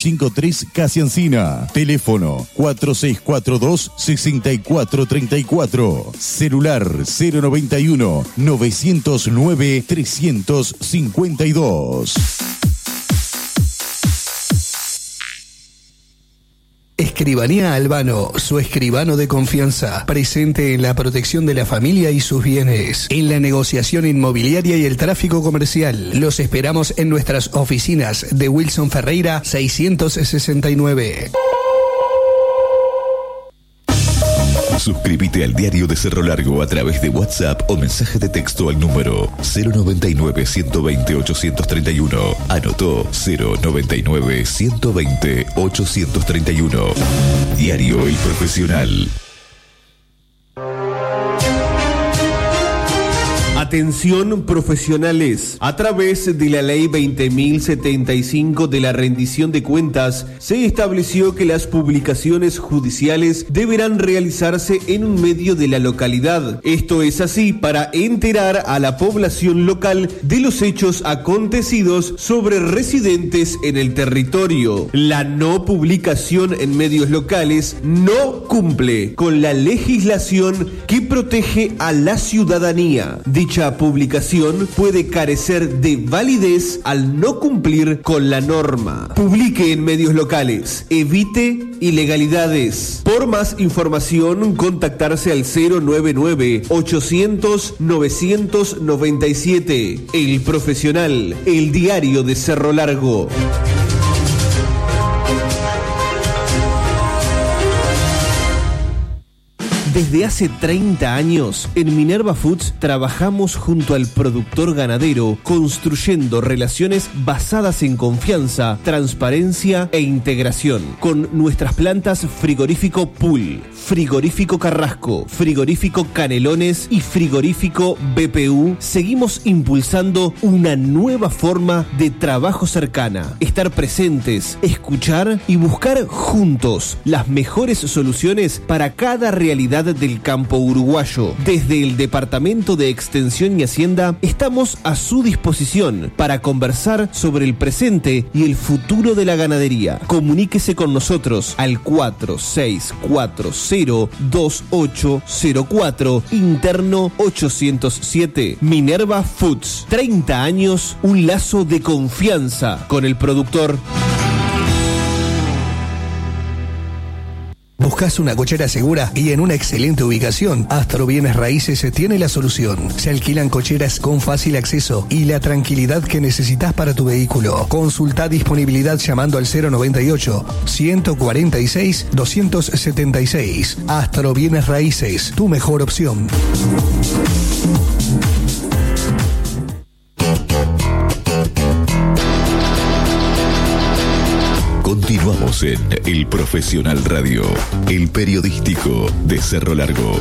153 Casi Encina. Teléfono 4642-6434. Celular 091 909 352. Escribanía Albano, su escribano de confianza, presente en la protección de la familia y sus bienes, en la negociación inmobiliaria y el tráfico comercial. Los esperamos en nuestras oficinas de Wilson Ferreira 669. Suscríbete al Diario de Cerro Largo a través de WhatsApp o mensaje de texto al número 099-120-831. Anotó 099-120-831. Diario El Profesional. Atención profesionales, a través de la Ley 20.075 de la rendición de cuentas, se estableció que las publicaciones judiciales deberán realizarse en un medio de la localidad. Esto es así para enterar a la población local de los hechos acontecidos sobre residentes en el territorio. La no publicación en medios locales no cumple con la legislación que protege a la ciudadanía. Dicha publicación puede carecer de validez al no cumplir con la norma. Publique en medios locales. Evite ilegalidades. Por más información, contactarse al 099-800-997. El Profesional, el diario de Cerro Largo. Desde hace 30 años, en Minerva Foods trabajamos junto al productor ganadero, construyendo relaciones basadas en confianza, transparencia e integración. Con nuestras plantas Frigorífico Pool, Frigorífico Carrasco, Frigorífico Canelones y Frigorífico BPU, seguimos impulsando una nueva forma de trabajo cercana. Estar presentes, escuchar y buscar juntos las mejores soluciones para cada realidad del campo uruguayo. Desde el Departamento de Extensión y Hacienda estamos a su disposición para conversar sobre el presente y el futuro de la ganadería. Comuníquese con nosotros al 46402804, interno 807. Minerva Foods, 30 años, un lazo de confianza con el productor. ¿Buscas una cochera segura y en una excelente ubicación? Astro Bienes Raíces tiene la solución. Se alquilan cocheras con fácil acceso y la tranquilidad que necesitas para tu vehículo. Consulta disponibilidad llamando al 098-146-276. Astro Bienes Raíces, tu mejor opción. Continuamos en El Profesional Radio, el periodístico de Cerro Largo.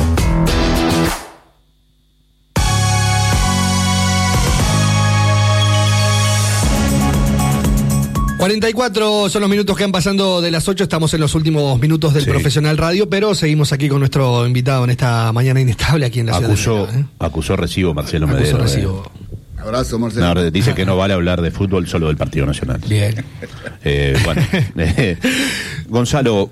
...44 son los minutos que han pasado de las 8... ...estamos en los últimos minutos del Profesional Radio... ...pero seguimos aquí con nuestro invitado en esta mañana inestable aquí en la ciudad de Mérida, Acusó recibo Marcelo Medero. Recibo. Abrazo, Marcelo. No, dice que no vale hablar de fútbol, solo del Partido Nacional. Bien. Gonzalo,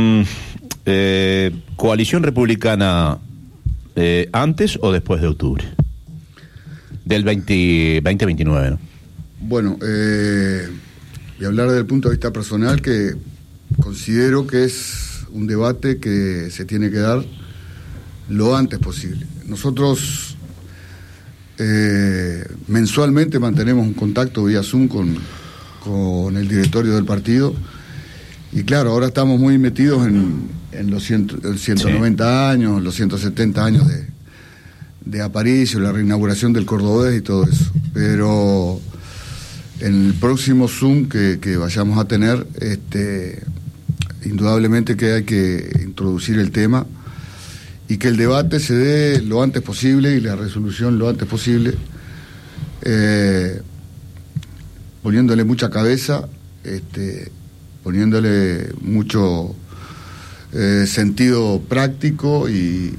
coalición republicana, ¿antes o después de octubre? Del 2029, ¿no? Bueno, y hablar desde el punto de vista personal, que considero que es un debate que se tiene que dar lo antes posible. Nosotros mensualmente mantenemos un contacto vía Zoom con el directorio del partido, y claro, ahora estamos muy metidos en los 190 años, los 170 años de Aparicio, la reinauguración del Cordobés y todo eso, pero en el próximo Zoom que vayamos a tener, indudablemente que hay que introducir el tema y que el debate se dé lo antes posible y la resolución lo antes posible, poniéndole mucha cabeza, poniéndole mucho sentido práctico y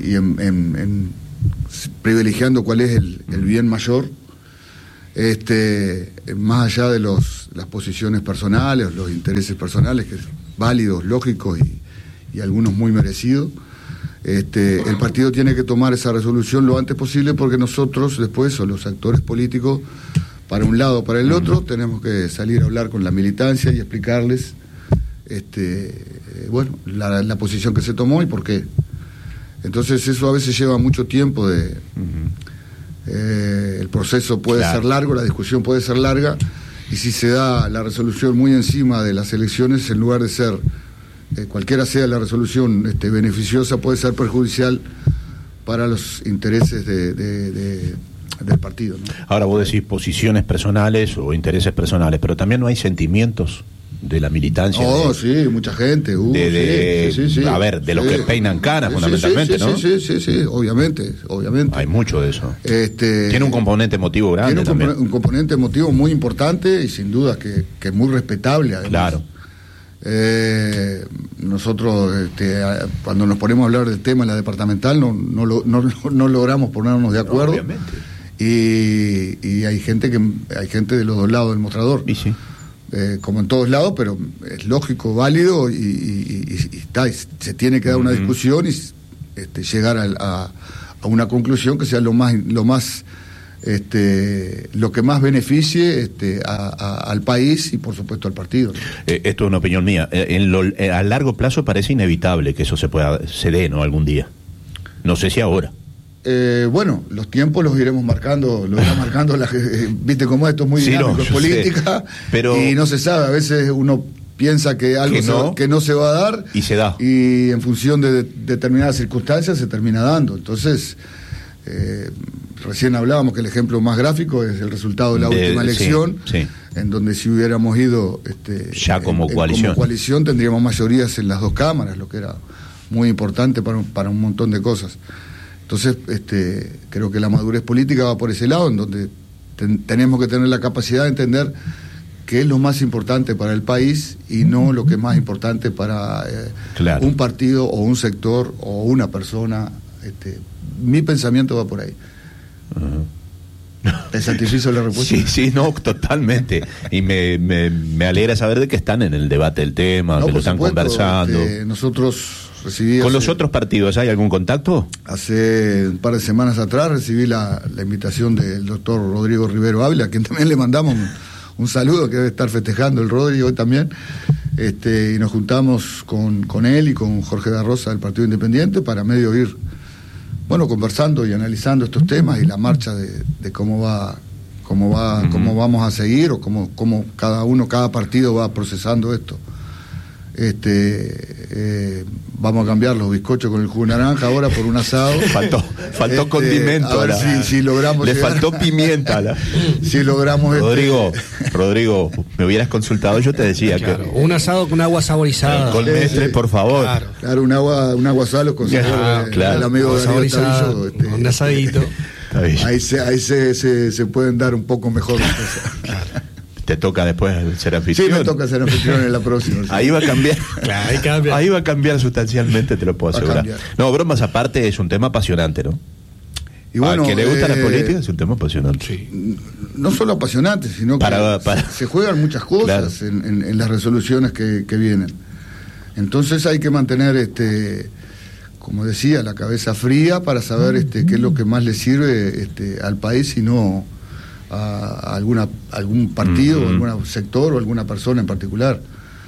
privilegiando cuál es el bien mayor, más allá de los las posiciones personales, los intereses personales, que son válidos, lógicos y algunos muy merecidos. El partido tiene que tomar esa resolución lo antes posible, porque nosotros después, o los actores políticos, para un lado o para el otro, tenemos que salir a hablar con la militancia y explicarles la posición que se tomó y por qué. Entonces eso a veces lleva mucho tiempo el proceso puede ser largo, la discusión puede ser larga, y si se da la resolución muy encima de las elecciones, en lugar de ser cualquiera sea la resolución beneficiosa, puede ser perjudicial para los intereses del partido, ¿no? Ahora vos decís posiciones personales o intereses personales, pero también no hay sentimientos de la militancia. Sí, mucha gente. Sí. A ver, de los que peinan caras, fundamentalmente, ¿no? Sí, obviamente. Hay mucho de eso. Tiene un componente emotivo grande. Tiene un componente emotivo muy importante y sin duda que es muy respetable, además. Claro. Nosotros cuando nos ponemos a hablar del tema en la departamental no logramos ponernos de acuerdo. Obviamente. Y hay gente de los dos lados del mostrador. Y sí. Como en todos lados, pero es lógico, válido y se tiene que dar una discusión y llegar a una conclusión que sea lo que más beneficie al país y por supuesto al partido, ¿no? Esto es una opinión mía. A largo plazo parece inevitable que eso se dé, ¿no? Algún día. No sé si ahora. Los tiempos los iremos marcando, viste cómo esto es muy dinámico, es política, pero y no se sabe, a veces uno piensa que algo que no se va a dar y se da, y en función de determinadas circunstancias se termina dando. Entonces recién hablábamos que el ejemplo más gráfico es el resultado de la última elección, en donde si hubiéramos ido ya como coalición tendríamos mayorías en las dos cámaras, lo que era muy importante para un montón de cosas. Entonces, creo que la madurez política va por ese lado, en donde tenemos que tener la capacidad de entender qué es lo más importante para el país y no lo que es más importante para un partido o un sector o una persona. Mi pensamiento va por ahí. ¿Te satisfizo la respuesta? Sí, no, totalmente. Y me alegra saber de que están en el debate del tema, que lo están conversando. Nosotros ¿Con los otros partidos hay algún contacto? Hace un par de semanas atrás recibí la invitación del doctor Rodrigo Rivero Ávila, a quien también le mandamos un saludo, que debe estar festejando el Rodrigo hoy también, y nos juntamos con él y con Jorge da Rosa del Partido Independiente para medio ir, conversando y analizando estos temas y la marcha de cómo vamos a seguir, o cómo cada partido va procesando esto. Vamos a cambiar los bizcochos con el jugo de naranja ahora por un asado. Faltó condimento. A ver si logramos. Le faltó pimienta. Si logramos. Rodrigo, me hubieras consultado, yo te decía que un asado con agua saborizada. Con Mestre, por favor. Claro, un agua salo con sabor. El amigo Darío Tavillo, un asadito. Ahí se pueden dar un poco mejor las cosas. ¿Te toca después ser anfitrión? Sí, me toca ser anfitrión en la próxima. Sí. Ahí va a cambiar. Claro, ahí va a cambiar sustancialmente, te lo puedo asegurar. No, bromas aparte, es un tema apasionante, ¿no? Y bueno, a quien le gusta la política es un tema apasionante. Sí. No solo apasionante, sino que se juegan muchas cosas en las resoluciones que vienen. Entonces hay que mantener, como decía, la cabeza fría para saber qué es lo que más le sirve al país y no a algún partido, o algún sector o alguna persona en particular.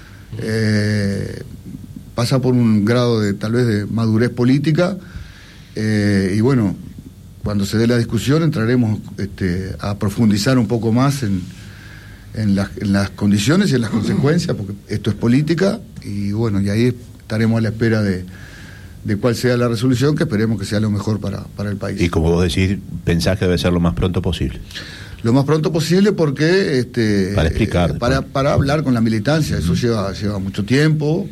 Pasa por un grado tal vez de madurez política, y cuando se dé la discusión entraremos a profundizar un poco más en las condiciones y en las consecuencias, porque esto es política, y ahí estaremos a la espera de cuál sea la resolución, que esperemos que sea lo mejor para el país. Y como vos decís, pensás que debe ser lo más pronto posible. Lo más pronto posible, porque para explicar, para hablar con la militancia, eso lleva mucho tiempo.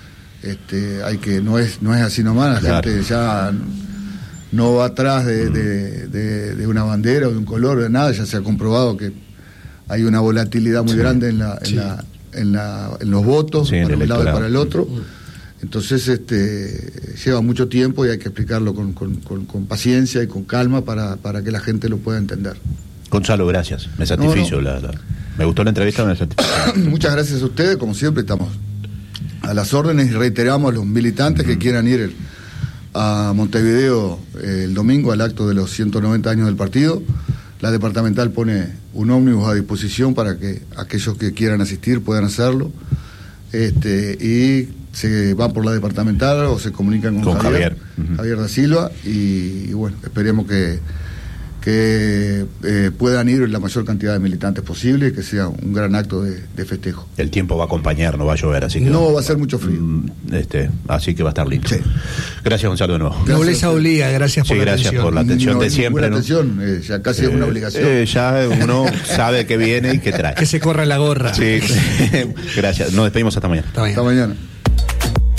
No es así nomás, la gente ya no va atrás de una bandera o de un color, de nada. Ya se ha comprobado que hay una volatilidad muy grande en los votos, para un lado y para el otro. Entonces lleva mucho tiempo y hay que explicarlo con paciencia y con calma para que la gente lo pueda entender. Gonzalo, gracias. Me satisfizo. Me gustó la entrevista, me satisface. Muchas gracias a ustedes, como siempre estamos a las órdenes y reiteramos a los militantes que quieran ir a Montevideo el domingo al acto de los 190 años del partido. La departamental pone un ómnibus a disposición para que aquellos que quieran asistir puedan hacerlo, y se van por la departamental o se comunican con Javier da Silva, y bueno, esperemos que puedan ir la mayor cantidad de militantes posible y que sea un gran acto de festejo. El tiempo va a acompañar, no va a llover, así que no va a ser mucho frío. Así que va a estar lindo. Sí. Gracias, Gonzalo, de nuevo. Nobleza obliga, gracias por la gracias atención. por la atención de siempre, ¿no? Atención, ya casi es una obligación. Ya uno sabe que viene y que trae. Que se corra la gorra. Sí, gracias. Nos despedimos hasta mañana. Hasta mañana.